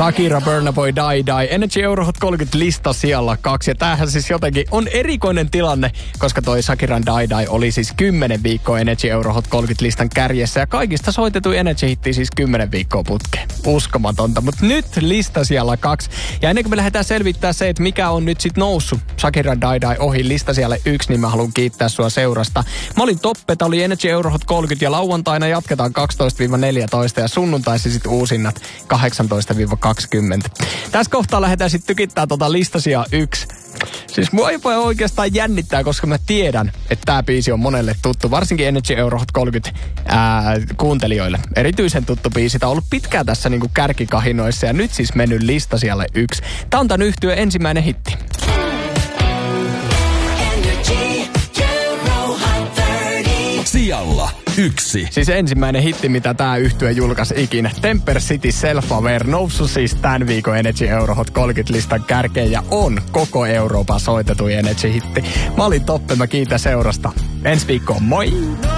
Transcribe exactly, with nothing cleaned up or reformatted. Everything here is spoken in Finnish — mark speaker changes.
Speaker 1: Shakira, Burna Boy, Die Die. Energy Eurohot kolmekymmentä lista sijalla kaksi. Ja tämähän siis jotenkin on erikoinen tilanne, koska toi Shakiran Die Die oli siis kymmenen viikkoa Energy Eurohot kolmekymmentä listan kärjessä. Ja kaikista soitetui Energy-hitti siis kymmenen viikkoa putkeen. Uskomatonta. Mutta nyt lista sijalla kaksi. Ja ennen kuin me lähdetään selvittämään se, että mikä on nyt sit noussut Shakiran Die Die ohi lista sijalle yksi, niin mä haluan kiittää sua seurasta. Mä olin Toppeta, oli Energy Eurohot kolmekymmentä ja lauantaina jatketaan kaksitoista neljätoista ja sunnuntaisi sit uusinnat kahdeksantoista kaksikymmentä. Tässä kohtaa lähdetään sitten tykittää tota listasia yksi. Siis mua jopa oikeastaan jännittää, koska mä tiedän, että tää biisi on monelle tuttu. Varsinkin Energy Eurohot kolmekymmentä ää, kuuntelijoille. Erityisen tuttu biisi. Tää on ollut pitkään tässä niinku kärkikahinoissa ja nyt siis mennyt listasijalle yksi. Tää on tän yhtyön ensimmäinen hitti.
Speaker 2: Sijalla yksi.
Speaker 1: Siis ensimmäinen hitti, mitä tää yhtye julkaisi ikinä. Temper City Self-Aware noussut siis tämän viikon Energy Eurohot kolmekymmentä listan kärkeen ja on koko Euroopan soitetuin Energy-hitti. Mä olin Toppe, mä kiitän seurasta. Ensi viikkoon, moi!